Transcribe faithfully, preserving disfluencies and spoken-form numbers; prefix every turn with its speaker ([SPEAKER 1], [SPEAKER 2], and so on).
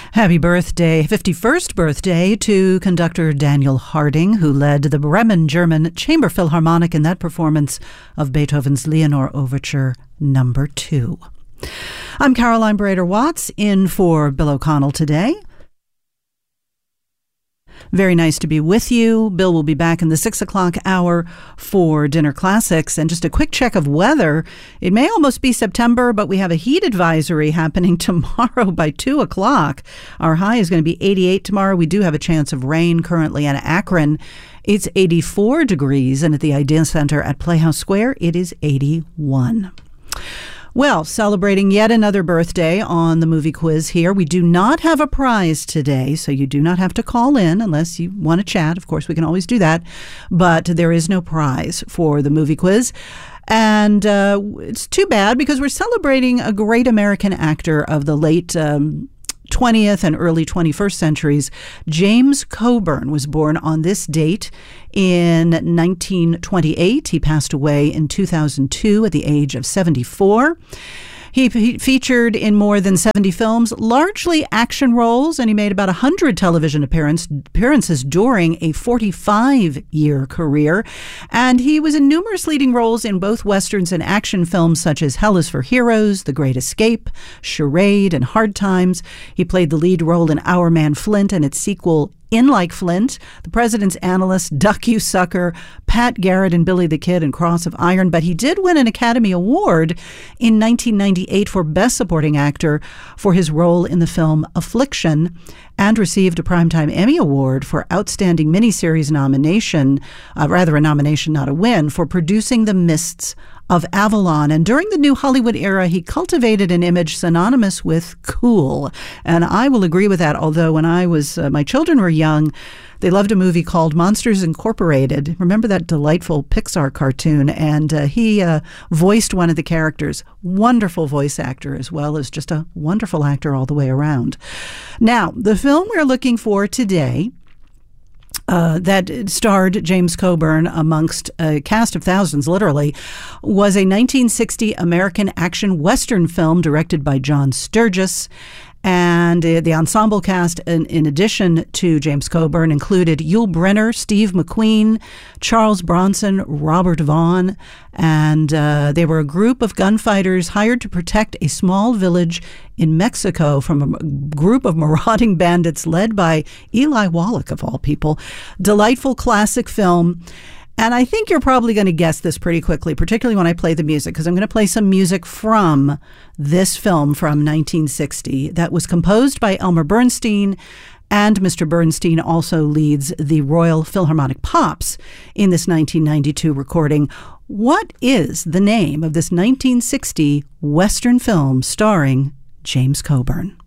[SPEAKER 1] Happy birthday, fifty-first birthday to conductor Daniel Harding, who led the Bremen German Chamber Philharmonic in that performance of Beethoven's Leonore Overture number two. I'm Caroline Brader-Watts, in for Bill O'Connell today. Very nice to be with you. Bill will be back in the six o'clock hour for Dinner Classics. And just a quick check of weather. It may almost be September, but we have a heat advisory happening tomorrow by two o'clock. Our high is going to be eighty-eight tomorrow. We do have a chance of rain currently in Akron. It's eighty-four degrees, and at the Idea Center at Playhouse Square, it is eighty-one. Well, celebrating yet another birthday on the movie quiz here. We do not have a prize today, so you do not have to call in unless you want to chat. Of course, we can always do that. But there is no prize for the movie quiz. And uh, it's too bad because we're celebrating a great American actor of the late um, twentieth and early twenty-first centuries. James Coburn was born on this date in nineteen twenty-eight. He passed away in two thousand two at the age of seventy-four. He, he featured in more than seventy films, largely action roles, and he made about one hundred television appearance, appearances during a forty-five-year career. And he was in numerous leading roles in both westerns and action films such as Hell is for Heroes, The Great Escape, Charade, and Hard Times. He played the lead role in Our Man Flint and its sequel, In Like Flint, The President's Analyst, Duck You Sucker, Pat Garrett and Billy the Kid, and Cross of Iron. But he did win an Academy Award in nineteen ninety-eight for Best Supporting Actor for his role in the film Affliction, and received a Primetime Emmy Award for Outstanding Miniseries nomination, uh, rather a nomination, not a win, for producing The Mists of Avalon. And during the New Hollywood era, he cultivated an image synonymous with cool. And I will agree with that, although when I was, uh, my children were young, they loved a movie called Monsters Incorporated. Remember that delightful Pixar cartoon? And uh, he uh, voiced one of the characters. Wonderful voice actor, as well as just a wonderful actor all the way around. Now, the film we're looking for today Uh, that starred James Coburn amongst a cast of thousands, literally, was a nineteen sixty American action Western film directed by John Sturges. And uh, the ensemble cast, in, in addition to James Coburn, included Yul Brynner, Steve McQueen, Charles Bronson, Robert Vaughn, and uh, they were a group of gunfighters hired to protect a small village in Mexico from a group of marauding bandits led by Eli Wallach, of all people. Delightful classic film. And I think you're probably going to guess this pretty quickly, particularly when I play the music, because I'm going to play some music from this film from nineteen sixty that was composed by Elmer Bernstein, and Mister Bernstein also leads the Royal Philharmonic Pops in this nineteen ninety-two recording. What is the name of this nineteen sixty Western film starring James Coburn?